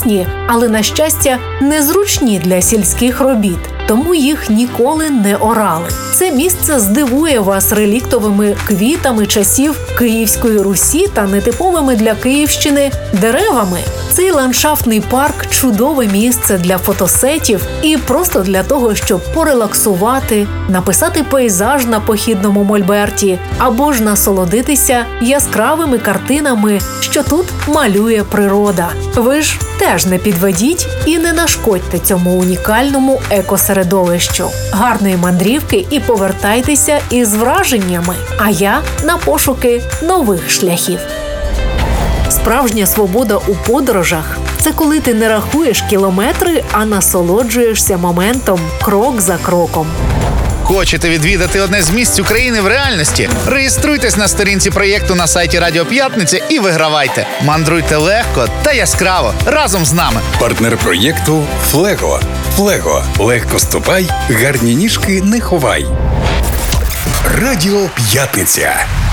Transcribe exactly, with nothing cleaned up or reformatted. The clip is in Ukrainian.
сучасні, але, на щастя, незручні для сільських робіт. Тому їх ніколи не орали. Це місце здивує вас реліктовими квітами часів Київської Русі та нетиповими для Київщини деревами. Цей ландшафтний парк – чудове місце для фотосетів і просто для того, щоб порелаксувати, написати пейзаж на похідному мольберті або ж насолодитися яскравими картинами, що тут малює природа. Ви ж теж не підведіть і не нашкодьте цьому унікальному екосередовищу. Гарної мандрівки і повертайтеся із враженнями, а я на пошуки нових шляхів. Справжня свобода у подорожах – це коли ти не рахуєш кілометри, а насолоджуєшся моментом крок за кроком. Хочете відвідати одне з місць України в реальності? Реєструйтесь на сторінці проєкту на сайті Радіо П'ятниця і вигравайте. Мандруйте легко та яскраво разом з нами. Партнер проєкту «Флего». «Флего». Легко ступай, гарні ніжки не ховай. Радіо П'ятниця.